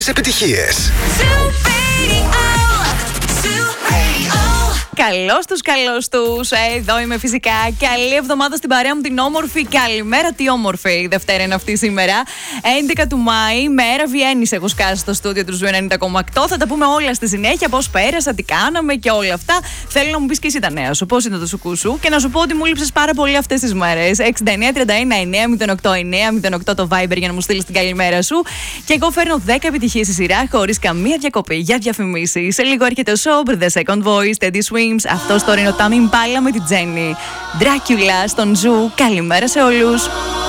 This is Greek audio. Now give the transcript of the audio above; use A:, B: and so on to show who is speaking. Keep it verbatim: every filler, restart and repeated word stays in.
A: Επιτυχίες.
B: Καλώς τους, καλώς τους. Εδώ είμαι φυσικά. Καλή εβδομάδα στην παρέα μου την όμορφη. Καλημέρα, τι όμορφη Δευτέρα είναι αυτή σήμερα. έντεκα του Μάη, μέρα Βιέννης. Έχω σκάσει στο στούντιο του Ζου ενενήντα κόμμα οκτώ. Θα τα πούμε όλα στη συνέχεια. Πώς πέρασα, τι κάναμε και όλα αυτά. Θέλω να μου πεις και εσύ τα νέα σου. Πώς είναι το σουκού σου. Και να σου πω ότι μου λείψες πάρα πολύ αυτές τις μέρες. εξήντα εννέα τριάντα ένα εννέα μηδέν οκτώ εννέα μηδέν οκτώ το Viber για να μου στείλεις την καλημέρα σου. Και εγώ φέρνω δέκα επιτυχίες στη σειρά χωρίς καμία διακοπή για διαφημίσεις. Σε λίγο έρχεται ο Sober, The Second Voice, Teddy Swims. Αυτός τώρα είναι ο Τάμι Μπάλα με την Τζέννη. Dracula στον Ζου. Καλημέρα σε όλους.